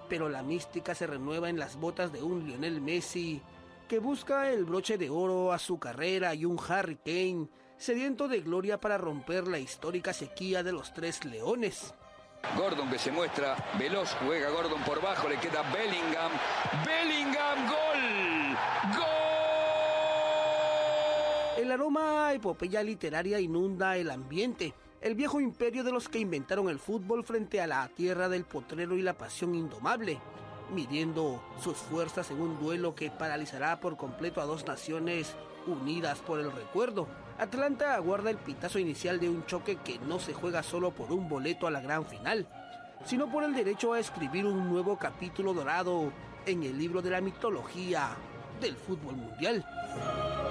pero la mística se renueva en las botas de un Lionel Messi que busca el broche de oro a su carrera y un Harry Kane sediento de gloria para romper la histórica sequía de los tres leones. Gordon que se muestra veloz, juega Gordon por bajo, le queda Bellingham, ¡gol! El aroma a epopeya literaria inunda el ambiente. El viejo imperio de los que inventaron el fútbol frente a la tierra del potrero y la pasión indomable, midiendo sus fuerzas en un duelo que paralizará por completo a dos naciones unidas por el recuerdo. Atlanta aguarda el pitazo inicial de un choque que no se juega solo por un boleto a la gran final, sino por el derecho a escribir un nuevo capítulo dorado en el libro de la mitología del fútbol mundial.